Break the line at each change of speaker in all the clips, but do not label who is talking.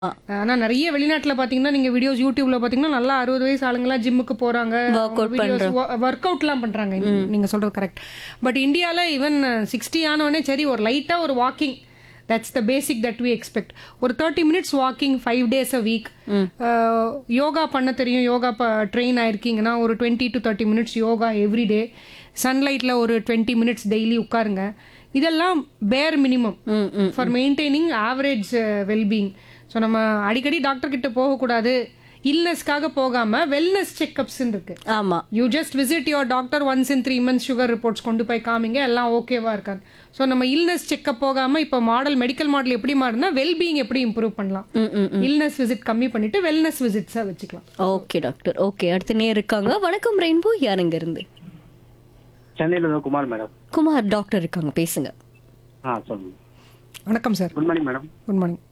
ஆனா நெறைய வெளிநாட்டுல பாத்தீங்கன்னா, நீங்க வீடியோஸ் YouTubeல பாத்தீங்கன்னா, நல்லா 60 வயசு ஆளுங்கலாம் ஜிம்முக்கு போறாங்க.
ஒர்க் அவுட்
வீடியோஸ்
பண்றோம்.
ஒர்க் அவுட்லாம் பண்றாங்க. நீங்க சொல்றது கரெக்ட். பட் இந்தியால ஈவன் 60 ஆனோனே சரி ஒரு லைட்டா ஒரு walking that's the basic that we expect. ஒரு 30 மினிட்ஸ் வாக்கிங் 5 டேஸ் அ வீக். யோகா பண்ண தெரியும். யோகா ட்ரெயின் ஆயிருக்கீங்கன்னா ஒரு 20 to 30 minutes yoga every day. சன்லைட்ல ஒரு 20 மினிட்ஸ் டெய்லி உட்காருங்க. இதெல்லாம் பேர் minimum for maintaining average wellbeing. So நம்ம அடிக்கடி டாக்டர் கிட்ட போகக்கூடாது. இல்னஸ்க்காக போகாம வெல்னஸ் செக்அப்ஸ் இருக்கு.
ஆமா.
You just visit your doctor once in 3 months sugar reports கொண்டு போய் காமிங்க, எல்லாம் ஓகேவா இருக்காது. ஸோ நம்ம இல்னஸ் செக்அப் போகாம இப்போ மெடிக்கல் மாடல் எப்படி மாறினா வெல்பீயிங் எப்படி இம்ப்ரூவ் பண்ணலாம். இல்னஸ் விசிட் கம்மி பண்ணிட்டு வெல்னஸ் விசிட்ஸா வச்சுக்கலாம்.
Okay doctor. ஓகே, அடுத்து நேர் இருக்காங்க. வணக்கம் ரெயின்போ, யாருங்க இருந்து?
சென்னையில இருந்து குமார் மேடம்.
குமார் டாக்டர் இருக்காங்க, பேசுங்க.
சொல்லுங்க.
வணக்கம் sir.
Good morning madam.
Good morning.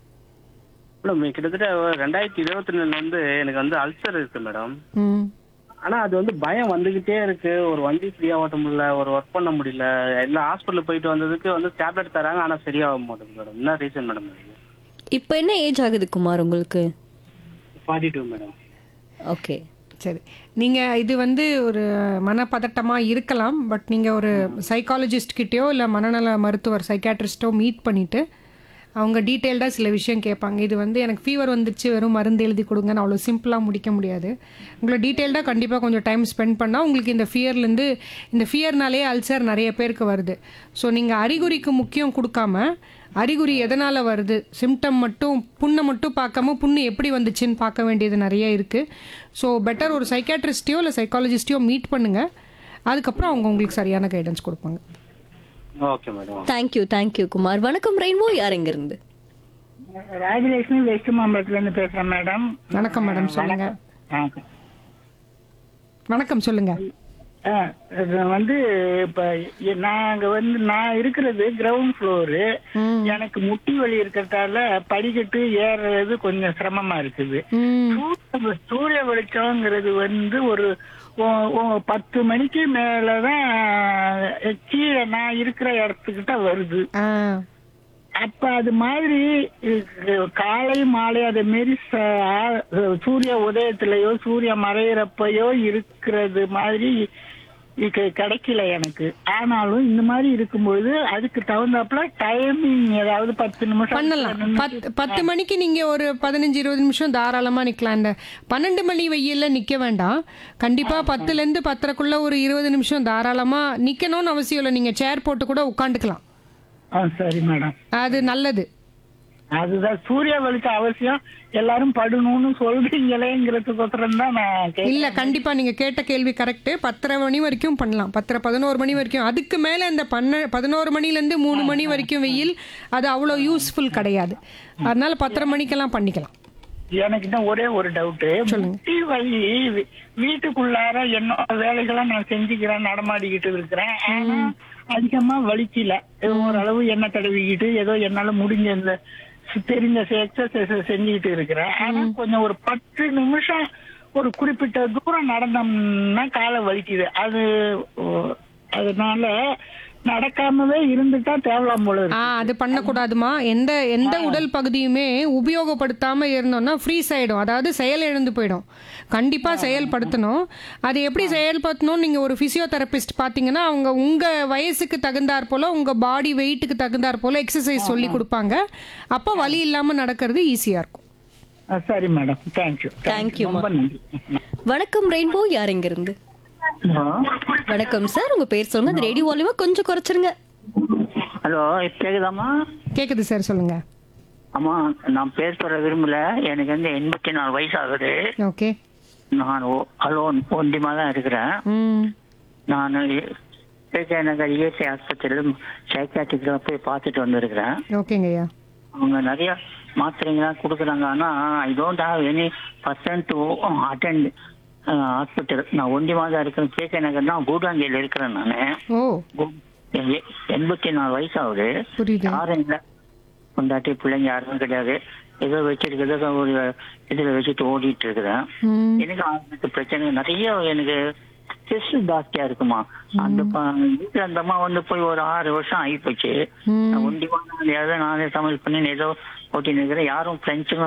Madam கிட்டத்தட்ட 2022 வந்து எனக்கு வந்து அல்சர் இருக்கு மேடம். ஆனா அது வந்து பயம் வந்துகிட்டே இருக்கு. ஒரு வண்டி ஃப்ரீயா ஓட்ட முடியல, ஒரு ஒர்க் பண்ண முடியல. எல்லா ஹாஸ்பிட்டல் போயிட்டு வந்ததுக்கு வந்து டேப்லெட் தராங்க, ஆனா சரியாக மாட்டேங்குது மேடம். என்ன ரீசன் மேடம்?
இப்போ என்ன ஏஜ் ஆகுது குமார் உங்களுக்கு?
42 மேடம்.
ஓகே,
சரி, நீங்க இது வந்து ஒரு மனப்பதட்டமா இருக்கலாம். பட் நீங்க ஒரு சைக்காலஜிஸ்ட் கிட்டயோ இல்ல மனநல மருத்துவர் சைக்காட்ரிஸ்டோ மீட் பண்ணிட்டு அவங்க டீட்டெயில்டாக சில விஷயம் கேட்பாங்க. இது வந்து எனக்கு ஃபீவர் வந்துச்சு, வெறும் மருந்து எழுதி கொடுங்கன்னு அவ்வளோ சிம்பிளாக முடிக்க முடியாது. உங்களை டீட்டெயில்டாக கண்டிப்பாக கொஞ்சம் டைம் ஸ்பெண்ட் பண்ணால் உங்களுக்கு இந்த ஃபியர்னாலே அல்சர் நிறைய பேருக்கு வருது. ஸோ நீங்கள் அறிகுறிக்கு முக்கியம் கொடுக்காம அறிகுறி எதனால் வருது, சிம்டம் மட்டும் புண்ணை மட்டும் பார்க்காம புண்ணு எப்படி வந்துச்சுன்னு பார்க்க வேண்டியது நிறைய இருக்குது. ஸோ பெட்டர் ஒரு சைக்காட்ரிஸ்டையோ இல்லை சைக்காலஜிஸ்டையோ மீட் பண்ணுங்கள். அதுக்கப்புறம் அவங்க உங்களுக்கு சரியான கைடன்ஸ் கொடுப்பாங்க.
Okay madam.
தேங்க்யூ குமார். வணக்கம் ரெயின்போ, யாருங்க இருந்து?
ராஜலட்சுமி வெஸ்ட் மாம்பலத்துல இருந்து பேசுறேன் மேடம்.
வணக்கம் மேடம், சொல்லுங்க. வணக்கம், சொல்லுங்க.
இது வந்து இப்ப நான் இருக்கிறது கிரவுண்ட் ஃப்ளோரு. எனக்கு முட்டி வலி இருக்கிறதால படிக்கட்டு ஏறுறது கொஞ்சம் சிரமமா இருக்குது. சூரிய வெளிச்சம்ங்கிறது வந்து ஒரு 10 மணிக்கு மேலதான் கீழே நான் இருக்கிற இடத்துக்கிட்ட வருது. அப்ப அது மாதிரி காலை மாலை அதே மாரி சூரிய உதயத்திலயோ சூரிய மறையிறப்பயோ இருக்கிறது மாதிரி கிடைக்கல எனக்கு. ஆனாலும் இந்த மாதிரி இருக்கும்பொழுது அதுக்கு தகுந்தாப்புல டைமிங் ஏதாவது 10 நிமிஷம்
பண்ணலாம். 10 மணிக்கு நீங்க ஒரு 15-20 நிமிஷம் தாராளமா நிக்கலாம். இந்த 12 மணி வெயில்ல நிக்க வேண்டாம். கண்டிப்பா 10ல இருந்து 10:30க்குள்ள ஒரு 20 நிமிஷம் தாராளமா நிக்கணும்னு அவசியம் இல்லை. நீங்க சேர் போட்டு கூட உட்காந்துக்கலாம்.
சரி மேடம்,
அது நல்லது.
அதுதான் சூரிய வெளிச்சம் அவசியம். எல்லாரும் படணும்னு சொல்றீங்களேங்கிறதுக்கோசரம் தான் நான்
இல்ல, கண்டிப்பா நீங்க கேட்ட கேள்வி கரெக்ட். 10:30 மணி வரைக்கும் பண்ணலாம். 10-11 மணி வரைக்கும். அதுக்கு மேல இந்த 11 மணில இருந்து 3 மணி வரைக்கும் வெயில் அது அவ்வளவு யூஸ்ஃபுல் கிடையாது. அதனால 10:30 மணிக்கெல்லாம் பண்ணிக்கலாம்.
எனக்கு தான் ஒரே ஒரு டவுட். முட்டி வலி வீட்டுக்குள்ளார என்னோட வேலைகளை நான் செஞ்சுக்கிறேன், நடமாடிக்கிட்டு இருக்கிறேன். ஆனா அதிகமா வலிக்கல. ஓரளவு எண்ணெய் தடவிக்கிட்டு ஏதோ என்னால முடிஞ்ச இந்த தெரிஞ்ச எக்ஸசைஸ் செஞ்சுக்கிட்டு இருக்கிறேன். ஆனா கொஞ்சம் ஒரு 10 நிமிஷம் ஒரு குறிப்பிட்ட தூரம் நடந்தோம்னா காலை வலிக்குது. அதனால நடக்காமவே இருந்துட்டா தேவலாம் போல இருக்கு.
அது பண்ணக்கூடாதுமா. எந்த உடல் பகுதியுமே உபயோகப்படுத்தாம இருந்தோம்னா ஃப்ரீஸ் ஆயிடும். அதாவது செயல் இழந்து போயிடும். கண்டிப்பா செயல்படுத்தணும். அது எப்படி செயல்படுத்தணும், நீங்க ஒரு பிசியோதெரபிஸ்ட் பாத்தீங்கன்னா அவங்க உங்க வயசுக்கு தகுந்தாற் போல உங்க பாடி வெயிட்டுக்கு தகுந்தாற் போல எக்ஸசைஸ் சொல்லி கொடுப்பாங்க. அப்ப வலி இல்லாம நடக்கிறது ஈஸியா இருக்கும்.
சரி மேடம், தேங்க்யூ.
வணக்கம் ரெயின்போ, யாருங்க இருந்து? வணக்கம் சார், உங்க பேர் சொல்லுங்க. அந்த ரேடியோ வால்யூமை கொஞ்சம் குறைச்சிருங்க.
ஹலோ, கேக்குதாமா?
கேக்குது சார், சொல்லுங்க.
ஆமா, நான் பேர் சொல்ல விரும்பல. எனக்கு வந்து 84 வயசு ஆகுது.
ஓகே.
நான் ஒண்டிமா தான் இருக்கிறேன். நான் நகர் இஎஸ்ஐ ஆஸ்பத்திரியில சைக்காட்ரிஸ்ட்ல போய் பார்த்துட்டு வந்திருக்கிறேன்.
ஓகேங்கய்யா.
அவங்க நிறைய மாத்திரைங்கெல்லாம் கொடுக்குறாங்க. ஆனா I don't have any person to attend hospital. நான் ஒண்டிமா தான் இருக்கிறேன். கேகே நகர் தான் கூடாங்கில இருக்கிறேன். நானு 84 வயசு ஆகுது. யாரும் இல்லை, கொண்டாட்டி பிள்ளைங்க யாரும் கிடையாது. ஏதோ வச்சிருக்கிறத ஒரு இதுல வச்சுட்டு ஓடிட்டு இருக்கிறேன். எனக்கு ஆரம்பிச்ச பிரச்சனை நிறைய. எனக்கு ஸ்ட்ரெஸ் ஜாஸ்தியா இருக்குமா. அந்த வீட்டுல அந்த அம்மா வந்து போய் ஒரு 6 வருஷம் ஆகி போச்சு. ஒண்டிமா நானே சமையல் பண்ணி ஏதோ ஓட்டி நிற்கிறேன். யாரும் ஃப்ரெண்ட்ஸுங்க